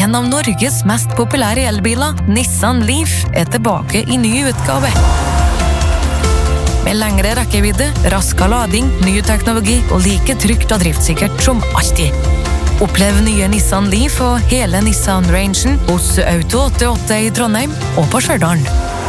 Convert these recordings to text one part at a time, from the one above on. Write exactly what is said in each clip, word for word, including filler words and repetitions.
En av Norges mest populære elbiler, Nissan Leaf, er tilbake i ny utgave. Med lengre rekkevidde, raskere lading, ny teknologi og like trygt og driftssikkert som alltid. Opplev nye Nissan Leaf og hele Nissan-rangen hos Auto åttiåtte i Trondheim og på Stjørdal.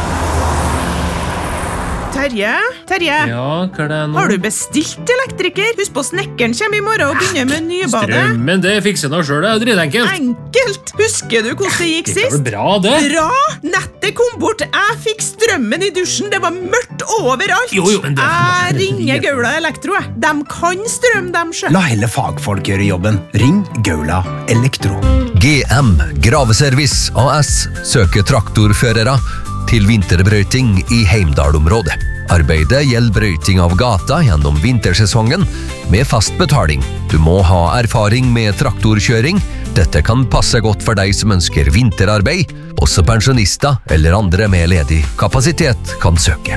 Terje, Terje, Ja, hva er det nå? har du bestilt elektriker? Husk på snekkeren kommer i morgen og begynner med nybadet. Strømmen, det fikser jeg nå selv, det er jo dritenkelt. Enkelt! Husker du hvordan det gikk Det var sist? bra, det. Bra! Nettet kom bort. Jeg fikk strømmen i dusjen. Det var mørkt overalt. Jo, jo, men det- Jeg ringer Gaula Elektro. jeg. De kan strøm dem selv. La heller fagfolk gjøre jobben. Ring Gaula Elektro. G M Graveservice A S søker traktorførere til vinterbrøyting i Heimdal-området. Arbeidet gjelder brøyting av gata gjennom vintersesongen med fast betaling. Du må ha erfaring med traktorkjøring. Dette kan passe godt for deg som ønsker vinterarbeid. Også pensjonister eller andre med ledig kapasitet kan søke.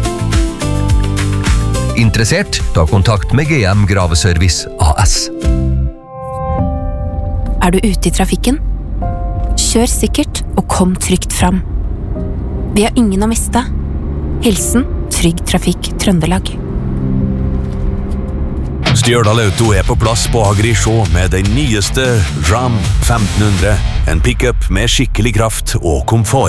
Interessert? Ta kontakt med G M Graveservice A S. Er du ute i trafikken? Kjør sikkert og kom trygt fram. Vi har ingen å miste. Hilsen Trygg Trafikk Trøndelag. Stjørdal Auto er på plass på Agri-Sjå med den nyeste Ram femten hundre. En pickup med skikkelig kraft og komfort.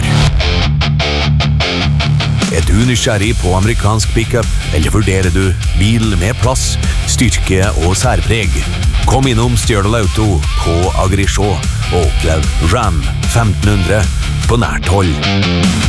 Er du nysgjerrig på amerikansk pickup, eller vurderer du bil med plass, styrke og særpreg? Kom innom Stjørdal Auto på Agri-Sjå og opplev Ram femten hundre på nært hold.